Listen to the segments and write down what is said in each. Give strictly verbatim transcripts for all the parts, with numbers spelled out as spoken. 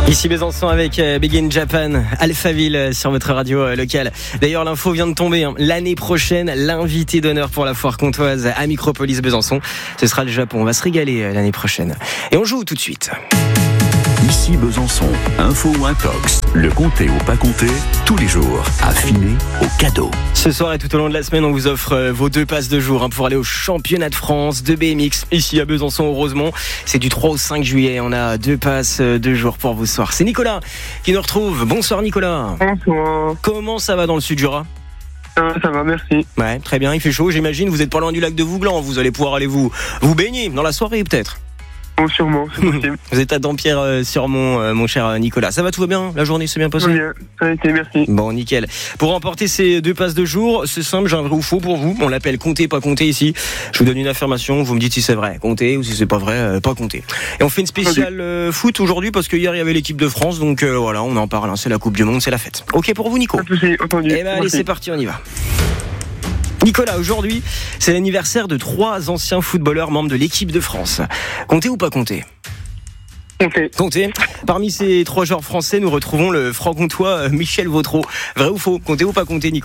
Ici Besançon avec Begin Japan, Alphaville sur votre radio locale. D'ailleurs, l'info vient de tomber. Hein. L'année prochaine, l'invité d'honneur pour la foire comtoise à Micropolis Besançon, ce sera le Japon. On va se régaler l'année prochaine. Et on joue tout de suite. Ici Besançon, info ou intox, le comté ou pas comté, tous les jours, affiné au cadeau. Ce soir et tout au long de la semaine, on vous offre vos deux passes de jour hein, pour aller au championnat de France de B M X, ici à Besançon au Rosemont. C'est du trois au cinq juillet, on a deux passes de jour pour vous ce soir. C'est Nicolas qui nous retrouve. Bonsoir Nicolas. Bonsoir. Comment ça va dans le sud Jura ? Ah, ça va, merci. Ouais, très bien, il fait chaud, j'imagine. Vous êtes pas loin du lac de Vouglan, vous allez pouvoir aller vous, vous baigner dans la soirée peut-être. Bon, sûrement, c'est possible. Vous êtes à Dampierre-sur-Mont, euh, mon cher Nicolas. Ça va, tout va bien ? La journée s'est bien passée ? Bien, ça a été, merci. Bon, nickel. Pour remporter ces deux passes de jour, c'est simple, j'ai un vrai ou faux pour vous. On l'appelle compter, pas compter ici. Je vous donne une affirmation, vous me dites si c'est vrai, compter, ou si c'est pas vrai, euh, pas compter. Et on fait une spéciale euh, foot aujourd'hui parce que hier il y avait l'équipe de France, donc euh, voilà, on en parle. Hein, c'est la Coupe du Monde, c'est la fête. Ok pour vous, Nico ? Pas de souci, entendu. Eh ben allez, c'est parti, on y va. Nicolas, aujourd'hui, c'est l'anniversaire de trois anciens footballeurs membres de l'équipe de France. Compter ou pas compter ? Comptez. Comptez. Parmi ces trois joueurs français, nous retrouvons le franc-comtois Michel Vautreau. Vrai ou faux ? Comptez ou pas compter, Nicolas ?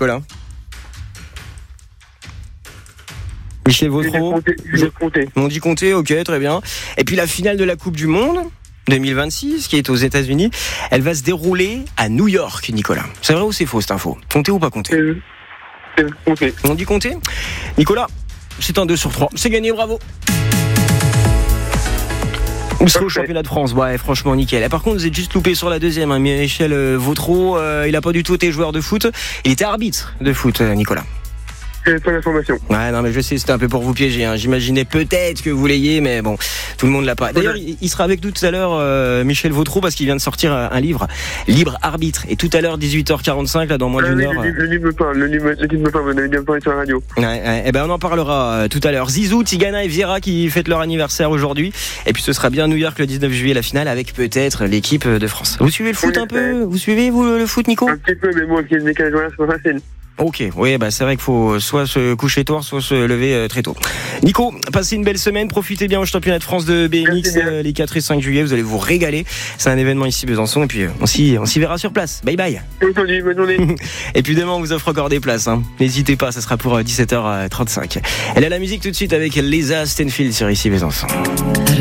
Michel Vautreau. Je vais compter. On dit compter, ok, très bien. Et puis la finale de la Coupe du Monde deux mille vingt-six, qui est aux États-Unis, elle va se dérouler à New York, Nicolas. C'est vrai ou c'est faux cette info ? Compter ou pas compter ? Euh, euh, compter. On dit compter ? Nicolas, c'est un deux sur trois. C'est gagné, bravo. Vous serez au championnat de France, ouais, franchement nickel. Et par contre, vous êtes juste loupé sur la deuxième. Hein. Michel Vautreau, euh, il a pas du tout été joueur de foot. Il était arbitre de foot, euh, Nicolas. J'ai pas l'information. Ouais, non, mais je sais, c'était un peu pour vous piéger. Hein. J'imaginais peut-être que vous l'ayez, mais bon, tout le monde l'a pas. D'ailleurs, il sera avec nous tout à l'heure, euh, Michel Vautreau, parce qu'il vient de sortir un livre, Libre Arbitre. Et tout à l'heure, dix-huit heures quarante-cinq, là, dans moins d'une oui, heure. Le, le livre me parle, le livre, le livre me parle, vous avez bien parlé sur la radio. Ouais, ouais, et ben on en parlera euh, tout à l'heure. Zizou, Tigana et Vieira qui fêtent leur anniversaire aujourd'hui. Et puis ce sera bien à New York le dix-neuf juillet, la finale, avec peut-être l'équipe de France. Vous suivez le foot oui, un peu ? Vous suivez, vous, le, le foot, Nico ? Un petit peu, mais bon, avec le décalage horaire, c'est pas facile. Ok, oui, bah c'est vrai qu'il faut soit se coucher tard, soit se lever euh, très tôt. Nico, passez une belle semaine, profitez bien au championnat de France de B M X euh, les quatre et cinq juillet, vous allez vous régaler. C'est un événement ici Besançon et puis euh, on s'y on s'y verra sur place. Bye bye. Entendu, bonne journée. Et puis demain on vous offre encore des places. Hein. N'hésitez pas, ça sera pour euh, dix-sept heures trente-cinq. Elle a la musique tout de suite avec Lisa Stenfield sur ici Besançon.